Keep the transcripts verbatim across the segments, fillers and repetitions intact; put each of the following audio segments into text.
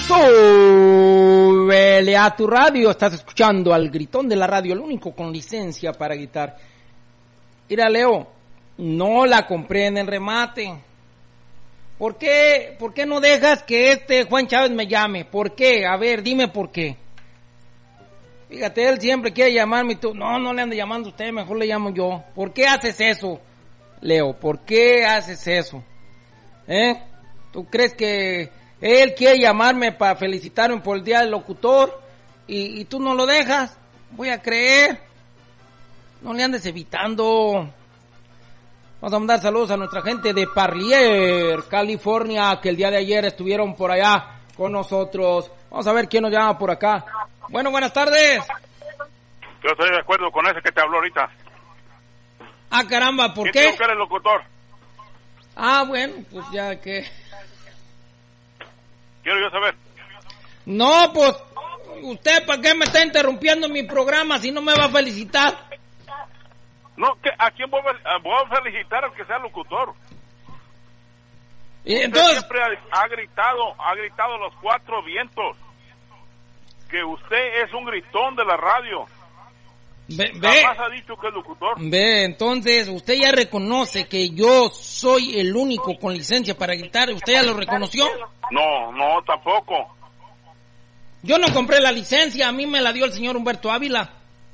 Súbele a tu radio, estás escuchando al gritón de la radio, el único con licencia para gritar. Mira, Leo, no la compré en el remate. ¿Por qué, por qué no dejas que este Juan Chávez me llame? ¿Por qué? A ver, dime por qué. Fíjate, él siempre quiere llamarme y tú, no, no le ande llamando a usted, mejor le llamo yo. ¿Por qué haces eso, Leo? ¿Por qué haces eso? ¿Eh? ¿Tú crees que él quiere llamarme para felicitarme por el día del locutor y, y tú no lo dejas? Voy a creer. No le andes evitando. Vamos a mandar saludos a nuestra gente de Parlier, California, que el día de ayer estuvieron por allá con nosotros. Vamos a ver quién nos llama por acá. Bueno, buenas tardes. Yo estoy de acuerdo con ese que te habló ahorita. Ah, caramba, ¿por ¿Quién qué? que eres locutor? Ah, bueno, pues ya que... Quiero yo saber. No, pues, ¿usted para qué me está interrumpiendo mi programa si no me va a felicitar? No, ¿qué? ¿A quién voy a, voy a felicitar al que sea locutor? Y entonces... Usted siempre ha, ha gritado, ha gritado los cuatro vientos que usted es un gritón de la radio. Ve, ve, Jamás ha dicho que es locutor. Ve, entonces, usted ya reconoce que yo soy el único con licencia para gritar. ¿Usted ya lo reconoció? No, no, tampoco. Yo no compré la licencia, a mí me la dio el señor Humberto Ávila.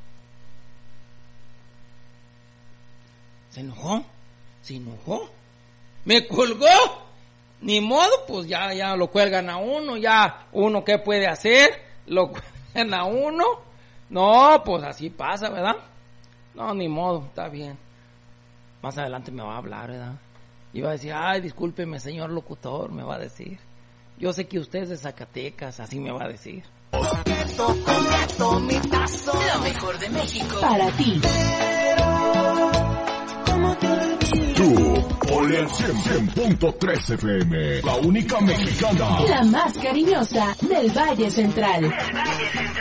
¿Se enojó? ¿Se enojó? ¿Me colgó? Ni modo, pues ya, ya lo cuelgan a uno, ya uno qué puede hacer, lo cuelgan a uno. No, pues así pasa, ¿verdad? No, ni modo, está bien. Más adelante me va a hablar, ¿verdad? Y va a decir, ay, discúlpeme, señor locutor, me va a decir. Yo sé que usted es de Zacatecas, así me va a decir. Lo mejor de México para ti. Tú, ponle al cien punto tres F M, la única mexicana, la más cariñosa del Valle Central.